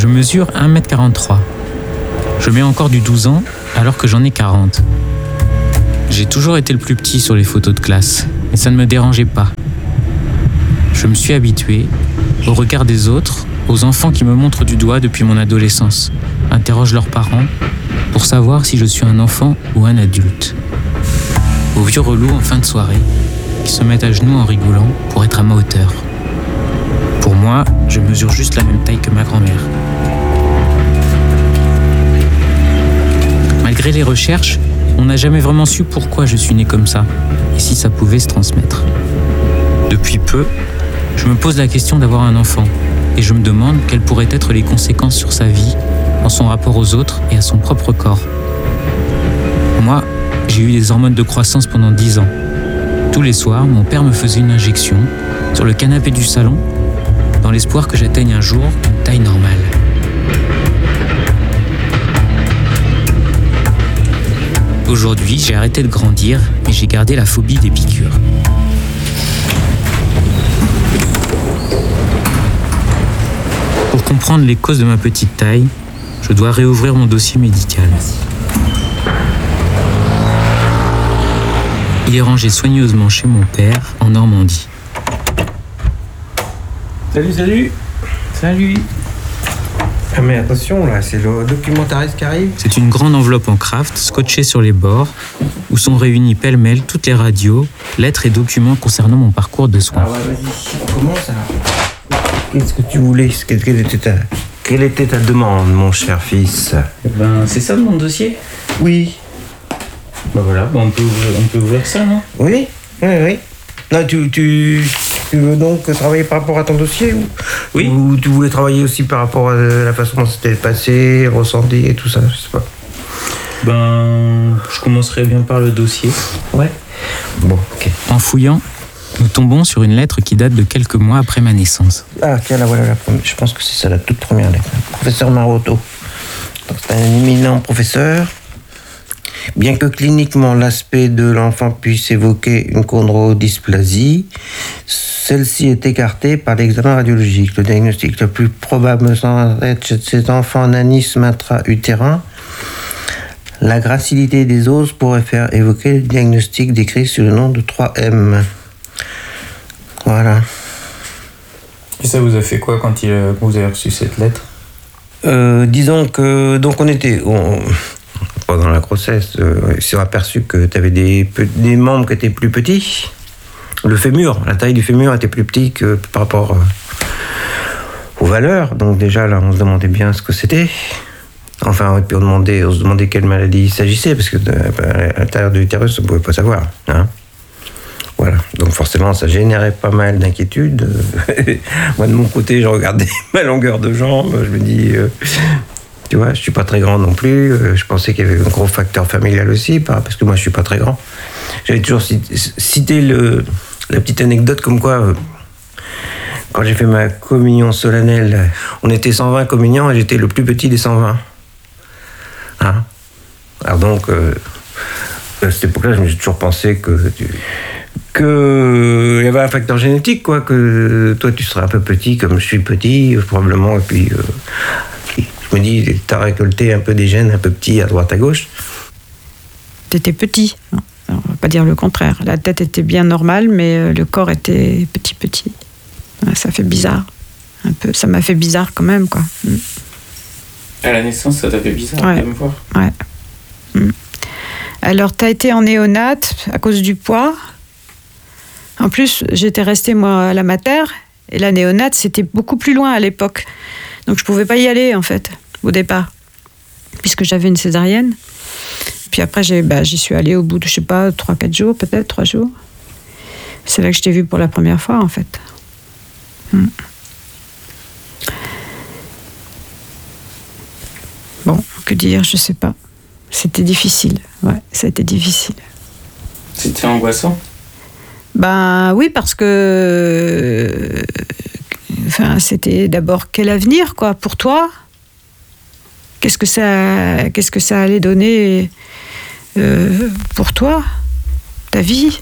Je mesure 1m43. Je mets encore du 12 ans alors que j'en ai 40. J'ai toujours été le plus petit sur les photos de classe, et ça ne me dérangeait pas. Je me suis habitué au regard des autres, aux enfants qui me montrent du doigt depuis mon adolescence, interrogent leurs parents pour savoir si je suis un enfant ou un adulte. Aux vieux relous en fin de soirée qui se mettent à genoux en rigolant pour être à ma hauteur. Pour moi, je mesure juste la même taille que ma grand-mère. Malgré les recherches, on n'a jamais vraiment su pourquoi je suis né comme ça et si ça pouvait se transmettre. Depuis peu, je me pose la question d'avoir un enfant et je me demande quelles pourraient être les conséquences sur sa vie, dans son rapport aux autres et à son propre corps. Moi, j'ai eu des hormones de croissance pendant 10 ans. Tous les soirs, mon père me faisait une injection sur le canapé du salon dans l'espoir que j'atteigne un jour une taille normale. Aujourd'hui, j'ai arrêté de grandir, mais j'ai gardé la phobie des piqûres. Pour comprendre les causes de ma petite taille, je dois réouvrir mon dossier médical. Il est rangé soigneusement chez mon père, en Normandie. Salut. Salut. Ah mais attention là, c'est le documentariste qui arrive. C'est une grande enveloppe en craft, scotchée sur les bords, où sont réunis pêle-mêle toutes les radios, lettres et documents concernant mon parcours de soins. Ah ouais, vas-y, on commence alors. Qu'est-ce que tu voulais? Quelle était ta demande, mon cher fils? C'est ça mon dossier? Oui. Voilà, on peut ouvrir ça, non? Oui. Non, tu veux donc travailler par rapport à ton dossier Oui. Ou tu voulais travailler aussi par rapport à la façon dont c'était passé, ressenti et tout ça, je sais pas. Je commencerai bien par le dossier. Ouais. Bon, ok. En fouillant, nous tombons sur une lettre qui date de quelques mois après ma naissance. Ah, tiens, là voilà la première. Je pense que c'est ça, la toute première lettre. Professeur Maroto. Donc, c'est un éminent professeur. Bien que cliniquement l'aspect de l'enfant puisse évoquer une chondrodysplasie, celle-ci est écartée par l'examen radiologique. Le diagnostic le plus probable semble être chez cet enfant un anisme intra-utérin. La gracilité des os pourrait faire évoquer le diagnostic décrit sous le nom de 3M. Voilà. Et ça vous a fait quoi quand vous avez reçu cette lettre? Disons que donc pendant la grossesse, il s'est aperçu que tu avais des membres qui étaient plus petits. Le fémur, la taille du fémur était plus petit que par rapport aux valeurs. Donc déjà là, on se demandait bien ce que c'était. Enfin, et puis on se demandait quelle maladie il s'agissait, parce que à l'intérieur de l'utérus, on ne pouvait pas savoir. Hein. Voilà, donc forcément ça générait pas mal d'inquiétudes. Moi de mon côté, je regardais ma longueur de jambe, je me dis, tu vois, je suis pas très grand non plus, je pensais qu'il y avait un gros facteur familial aussi, parce que moi je suis pas très grand. J'avais toujours cité la petite anecdote comme quoi, quand j'ai fait ma communion solennelle, on était 120 communiants et j'étais le plus petit des 120. Hein? Alors donc, à cette époque-là, je me suis toujours pensé qu'il y avait un facteur génétique, quoi, que toi tu serais un peu petit comme je suis petit, probablement, et puis je me dis, t'as récolté un peu des gènes un peu petits à droite à gauche. T'étais petit, hein. Alors, on va pas dire le contraire. La tête était bien normale, mais le corps était petit. Ça fait bizarre, un peu. Ça m'a fait bizarre quand même, quoi. À la naissance, ça t'a fait bizarre de me voir? Ouais. Alors, t'as été en néonate à cause du poids. En plus, j'étais restée, moi, à la mater, et la néonate, c'était beaucoup plus loin à l'époque. Donc, je pouvais pas y aller, en fait, au départ, puisque j'avais une césarienne. Puis après, j'y suis allée au bout de, je sais pas, 3-4 jours, peut-être, 3 jours. C'est là que je t'ai vue pour la première fois, en fait. Bon, que dire, je sais pas. C'était difficile, ouais, ça a été difficile. C'était angoissant? Oui, parce que... c'était d'abord quel avenir, quoi, pour toi? Qu'est-ce que ça allait donner pour toi, ta vie?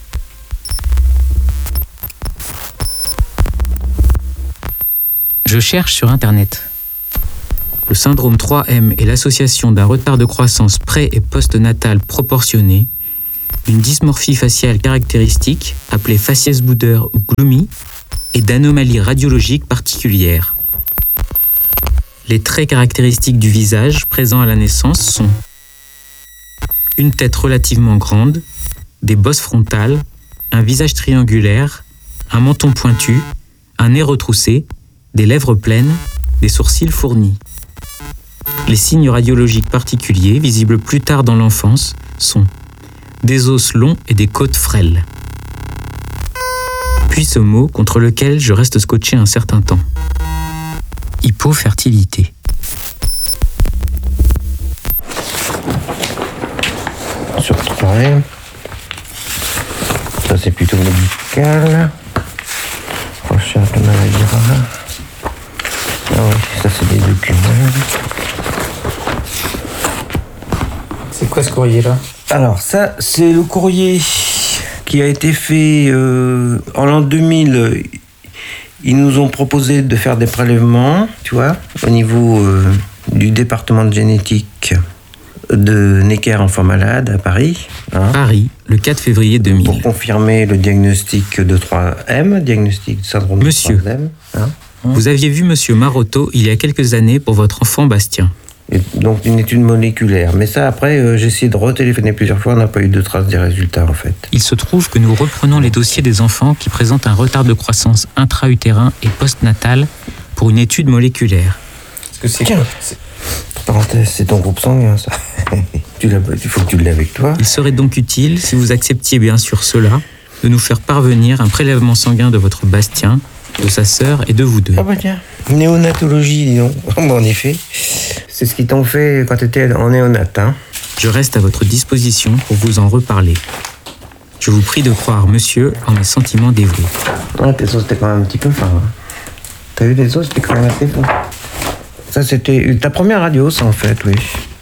Je cherche sur Internet. le syndrome 3M est l'association d'un retard de croissance pré- et postnatal proportionné, d'une dysmorphie faciale caractéristique, appelée faciès Bouder ou gloomy, et d'anomalies radiologiques particulières. Les traits caractéristiques du visage présents à la naissance sont une tête relativement grande, des bosses frontales, un visage triangulaire, un menton pointu, un nez retroussé, des lèvres pleines, des sourcils fournis. Les signes radiologiques particuliers, visibles plus tard dans l'enfance, sont des os longs et des côtes frêles. Puis ce mot contre lequel je reste scotché un certain temps. Hypofertilité. Sur 3M. Ça c'est plutôt médical. Recherche de maladie rare. Ah oui, ça c'est des documents. C'est quoi ce courrier-là? Alors ça, c'est le courrier qui a été fait en l'an 2000. Ils nous ont proposé de faire des prélèvements, tu vois, au niveau du département de génétique de Necker Enfants Malades à Paris. Hein, Paris, le 4 février 2000. pour confirmer le diagnostic de 3M, diagnostic de syndrome Monsieur. de 3M. Hein. Vous aviez vu Monsieur Marotto il y a quelques années pour votre enfant Bastien. Et donc une étude moléculaire. Mais ça, après, j'ai essayé de retéléphoner plusieurs fois, on n'a pas eu de traces des résultats, en fait. Il se trouve que nous reprenons les dossiers des enfants qui présentent un retard de croissance intra-utérin et postnatal pour une étude moléculaire. Tiens, parenthèse, c'est ton groupe sanguin, ça. Il faut que tu l'aies avec toi. Il serait donc utile, si vous acceptiez bien sûr cela, de nous faire parvenir un prélèvement sanguin de votre Bastien, de sa sœur et de vous deux. Ah bah tiens, néonatologie, dis donc. En effet, c'est ce qu'ils t'ont fait quand tu étais en néonat, hein. Je reste à votre disposition pour vous en reparler. Je vous prie de croire, monsieur, en mes sentiments dévoués. Ah, tes os, c'était quand même un petit peu fin. Hein. T'as vu les os, c'était quand même assez fin. Ça, c'était ta première radio, ça, en fait, oui.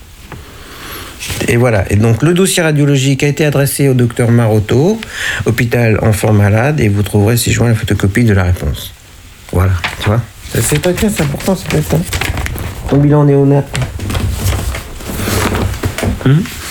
Et voilà. Et donc, le dossier radiologique a été adressé au docteur Marotto, hôpital Enfants Malades, et vous trouverez, si joint, la photocopie de la réponse. Voilà, tu vois. C'est pas clair, c'est important, c'est peut-être. Ton bilan néonat.